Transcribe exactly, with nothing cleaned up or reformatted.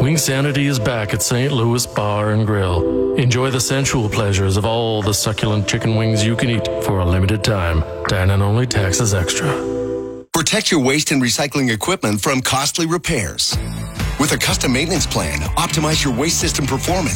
Wing Sanity is back at Saint Louis Bar and Grill. Enjoy the sensual pleasures of all the succulent chicken wings you can eat for a limited time. Dine-in only, taxes extra. Protect your waste and recycling equipment from costly repairs. With a custom maintenance plan, optimize your waste system performance